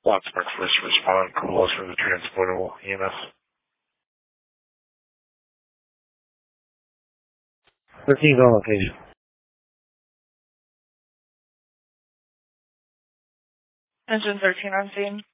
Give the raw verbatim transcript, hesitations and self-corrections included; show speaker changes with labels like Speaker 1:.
Speaker 1: Locksmith first respond calls for the transportable E M S. thirteen on location.
Speaker 2: Engine thirteen on scene.